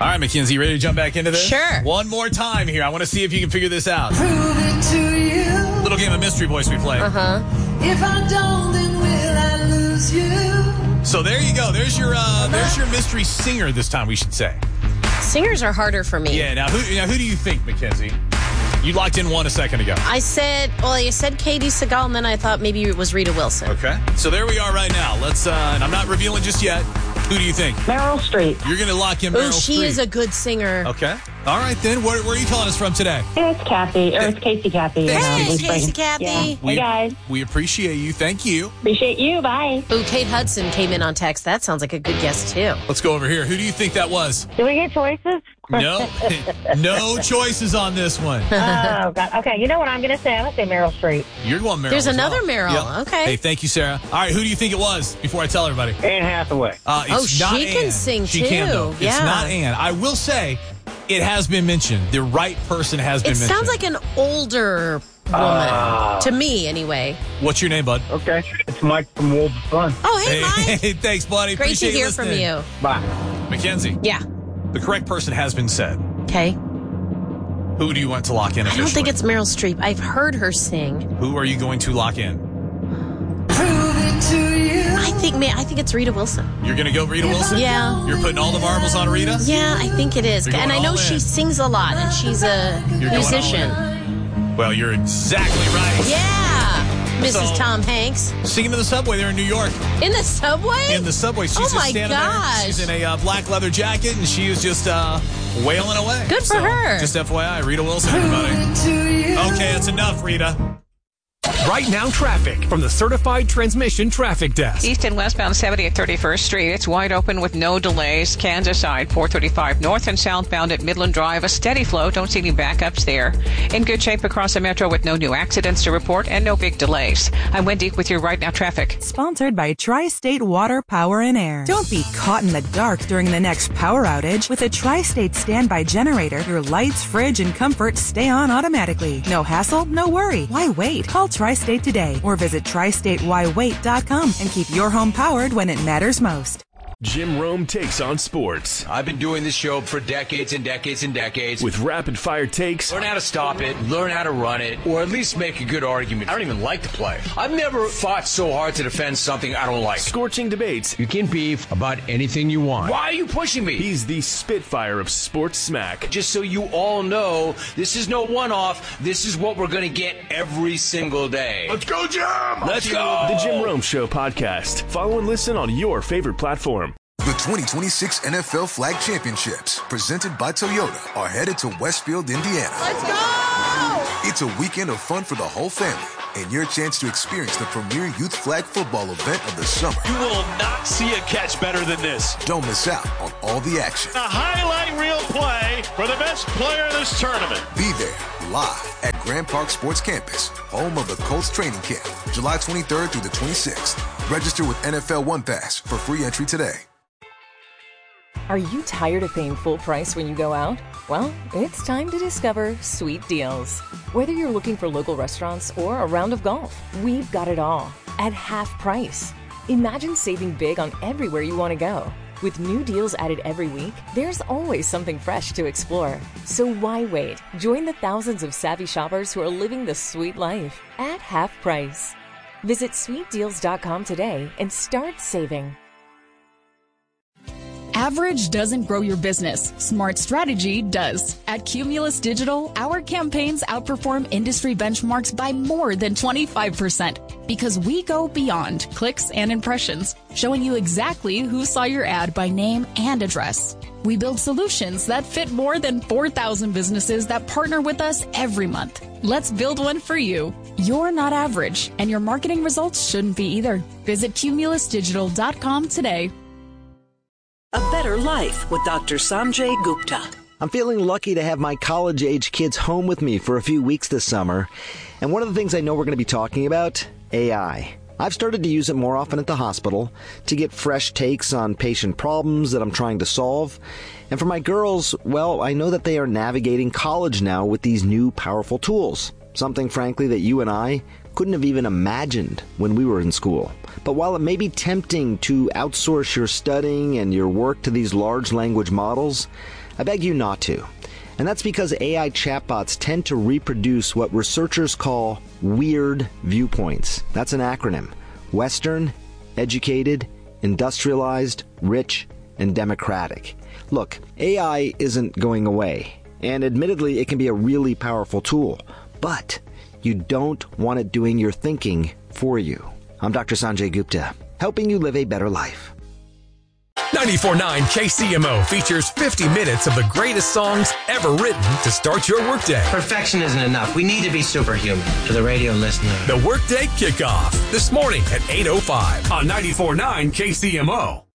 All right, Mackenzie, ready to jump back into this? Sure. One more time here. I want to see if you can figure this out. Prove it to you. Little game of mystery voice we play. If I don't, then will I lose you? So there you go. There's your mystery singer this time, we should say. Singers are harder for me. Yeah, now who do you think, Mackenzie? You locked in one a second ago. I said Katie Seagal, and then I thought maybe it was Rita Wilson. Okay. So there we are right now. Let's, and I'm not revealing just yet. Who do you think? Meryl Streep. You're going to lock in Meryl Streep. She is a good singer. Okay. All right, then. Where are you calling us from today? It's Kathy, or it's Casey Kathy. Thanks, Hey, Casey Kathy. Yeah. Hey, guys. We appreciate you. Thank you. Appreciate you. Bye. Ooh, Kate Hudson came in on text. That sounds like a good guess, too. Let's go over here. Who do you think that was? Do we get choices? No. No choices on this one. Oh, God. Okay, you know what I'm going to say? I'm going to say Meryl Streep. You're going Meryl. There's as another well. Meryl. Yep. Okay. Hey, thank you, Sarah. All right, who do you think it was before I tell everybody? Anne Hathaway. It's not she can Anne. sing, She too. can, though. It's Yeah. not Anne. I will say it has been mentioned. The right person has been It mentioned. sounds like an older woman. To me, anyway. What's your name, bud? Okay. It's Mike from Wolves of Fun. Oh, hey, Mike. Hey, thanks, buddy. Great to Appreciate hear listening. from you. Bye. Mackenzie, Yeah. the correct person has been said. Okay. Who do you want to lock in I officially? don't think it's Meryl Streep. I've heard her sing. Who are you going to lock in? Prove it to you. I think it's Rita Wilson. You're going to go Rita Wilson? Yeah. You're putting all the marbles on Rita? Yeah, I think it is. You're going And I know all she in. sings a lot, and she's a You're going all musician. in. Well, you're exactly right. Yeah. Mrs. So- Tom Hanks. Singing in the subway there in New York. In the subway? In the subway. She's Oh, just my standing gosh. there. She's in a black leather jacket, and she was just wailing away. Good for her. Just FYI, Rita Wilson, everybody. Prove it to you. Okay, that's enough, Rita. Right now, traffic from the Certified Transmission Traffic Desk. East and westbound 70 at 31st Street. It's wide open with no delays. Kansas side, 435 north and southbound at Midland Drive. A steady flow. Don't see any backups there. In good shape across the metro with no new accidents to report and no big delays. I'm Wendy with your Right Now traffic. Sponsored by Tri-State Water, Power, and Air. Don't be caught in the dark during the next power outage. With a Tri-State standby generator, your lights, fridge, and comfort stay on automatically. No hassle, no worry. Why wait? Call Tri-State today or visit tristatewhywait.com and keep your home powered when it matters most. Jim Rome takes on sports I've been doing this show for decades and decades and decades. with rapid-fire takes, Learn how to stop it, learn how to run it, or at least make a good argument. I don't even like to play. I've never fought so hard to defend something I don't like. scorching debates. You can beef about anything you want. Why are you pushing me? He's the Spitfire of sports smack. Just so you all know, this is no one-off. This is what we're going to get every single day. Let's go, Jim! Let's go! The Jim Rome Show podcast. Follow and listen on your favorite platform. The 2026 NFL Flag Championships, presented by Toyota, are headed to Westfield, Indiana. Let's go! It's a weekend of fun for the whole family and your chance to experience the premier youth flag football event of the summer. You will not see a catch better than this. Don't miss out on all the action. A highlight reel play for the best player in this tournament. Be there live at Grand Park Sports Campus, home of the Colts training camp, July 23rd through the 26th. Register with NFL One Pass for free entry today. Are you tired of paying full price when you go out? Well, it's time to discover Sweet Deals. Whether you're looking for local restaurants or a round of golf, we've got it all at half price. Imagine saving big on everywhere you want to go. With new deals added every week, there's always something fresh to explore. So why wait? Join the thousands of savvy shoppers who are living the sweet life at half price. Visit sweetdeals.com today and start saving. Average doesn't grow your business. Smart strategy does. At Cumulus Digital, our campaigns outperform industry benchmarks by more than 25% because we go beyond clicks and impressions, showing you exactly who saw your ad by name and address. We build solutions that fit more than 4,000 businesses that partner with us every month. Let's build one for you. You're not average, and your marketing results shouldn't be either. Visit cumulusdigital.com today. A Better Life with Dr. Sanjay Gupta. I'm feeling lucky to have my college-age kids home with me for a few weeks this summer. And one of the things I know we're going to be talking about, AI. I've started to use it more often at the hospital to get fresh takes on patient problems that I'm trying to solve. And for my girls, well, I know that they are navigating college now with these new powerful tools. Something, frankly, that you and I couldn't have even imagined when we were in school. But while it may be tempting to outsource your studying and your work to these large language models, I beg you not to. And that's because AI chatbots tend to reproduce what researchers call weird viewpoints. That's an acronym. Western, educated, industrialized, rich, and democratic. Look, AI isn't going away. And admittedly, it can be a really powerful tool. But you don't want it doing your thinking for you. I'm Dr. Sanjay Gupta, helping you live a better life. 94.9 KCMO features 50 minutes of the greatest songs ever written to start your workday. Perfection isn't enough. We need to be superhuman. To the radio listener. The Workday Kickoff, this morning at 8:05 on 94.9 KCMO.